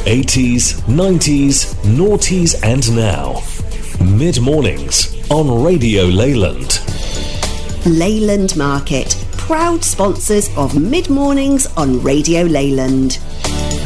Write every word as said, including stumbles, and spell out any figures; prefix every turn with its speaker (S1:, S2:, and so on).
S1: eighties, nineties, noughties and now. Mid-mornings on Radio Leyland.
S2: Leyland Market, proud sponsors of Mid-Mornings on Radio Leyland.